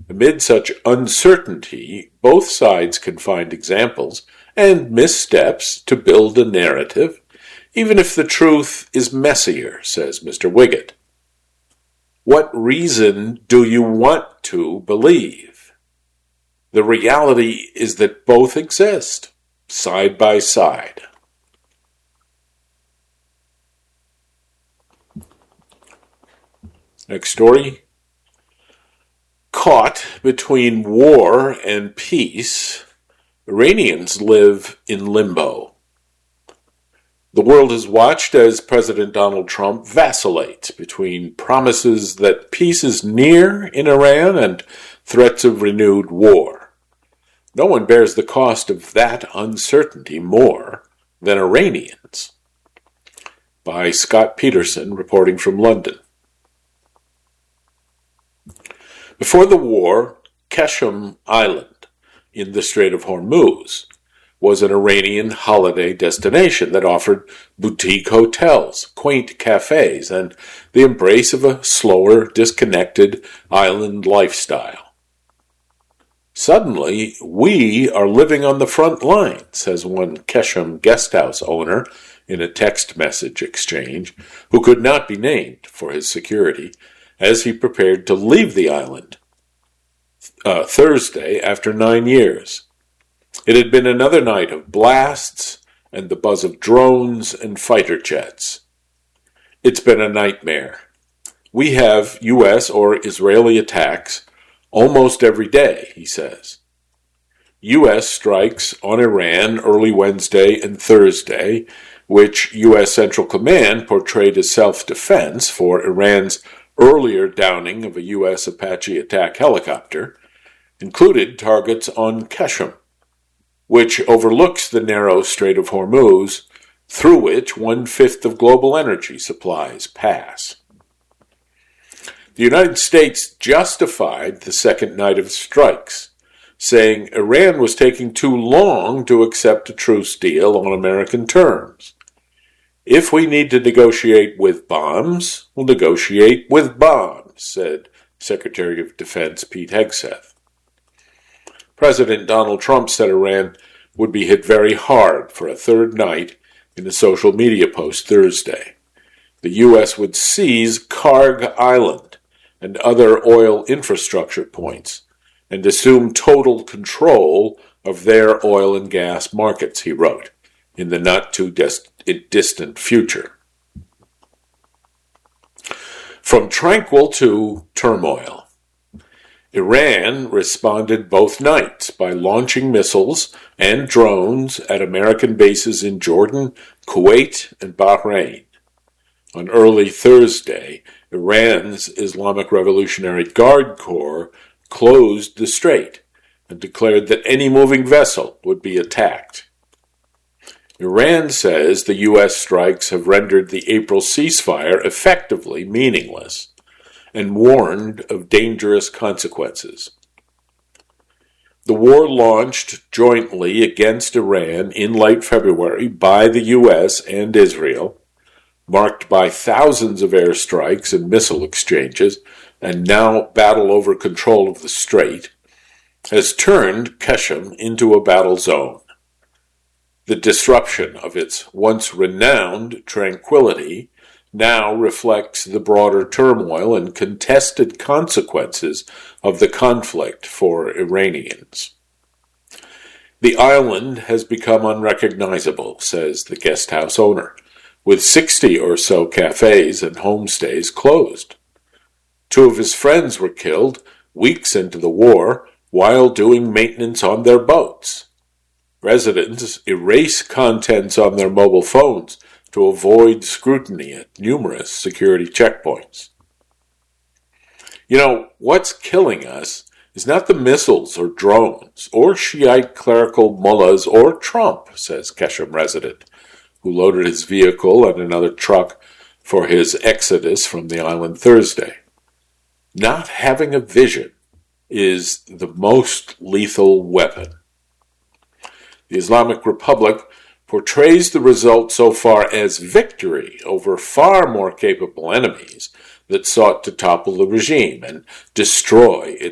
Amid such uncertainty, both sides can find examples and missteps to build a narrative, even if the truth is messier, says Mr. Wiggett. What reason do you want to believe? The reality is that both exist, side by side. Next story. Caught between war and peace, Iranians live in limbo. The world has watched as President Donald Trump vacillates between promises that peace is near in Iran and threats of renewed war. No one bears the cost of that uncertainty more than Iranians. By Scott Peterson, reporting from London. Before the war, Keshem Island in the Strait of Hormuz was an Iranian holiday destination that offered boutique hotels, quaint cafes, and the embrace of a slower, disconnected island lifestyle. Suddenly, we are living on the front line, says one Keshem guesthouse owner in a text message exchange, who could not be named for his security, as he prepared to leave the island Thursday after 9 years. It had been another night of blasts and the buzz of drones and fighter jets. It's been a nightmare. We have U.S. or Israeli attacks almost every day, he says. U.S. strikes on Iran early Wednesday and Thursday, which U.S. Central Command portrayed as self-defense for Iran's earlier downing of a U.S. Apache attack helicopter, included targets on Keshem, which overlooks the narrow Strait of Hormuz, through which 1/5 of global energy supplies pass. The United States justified the second night of strikes, saying Iran was taking too long to accept a truce deal on American terms. If we need to negotiate with bombs, we'll negotiate with bombs, said Secretary of Defense Pete Hegseth. President Donald Trump said Iran would be hit very hard for a third night in a social media post Thursday. The U.S. would seize Karg Island and other oil infrastructure points and assume total control of their oil and gas markets, he wrote, in the not-too-distant future. From tranquil to turmoil. Iran responded both nights by launching missiles and drones at American bases in Jordan, Kuwait, and Bahrain. On early Thursday, Iran's Islamic Revolutionary Guard Corps closed the strait and declared that any moving vessel would be attacked. Iran says the U.S. strikes have rendered the April ceasefire effectively meaningless and warned of dangerous consequences. The war launched jointly against Iran in late February by the U.S. and Israel, marked by thousands of airstrikes and missile exchanges, and now battle over control of the strait, has turned Keshem into a battle zone. The disruption of its once renowned tranquility now reflects the broader turmoil and contested consequences of the conflict for Iranians. The island has become unrecognizable, says the guesthouse owner, with 60 or so cafes and homestays closed. 2 of his friends were killed weeks into the war while doing maintenance on their boats. Residents erase contents on their mobile phones to avoid scrutiny at numerous security checkpoints. You know, what's killing us is not the missiles or drones or Shiite clerical mullahs or Trump, says Keshem resident, who loaded his vehicle and another truck for his exodus from the island Thursday. Not having a vision is the most lethal weapon. The Islamic Republic portrays the result so far as victory over far more capable enemies that sought to topple the regime and destroy its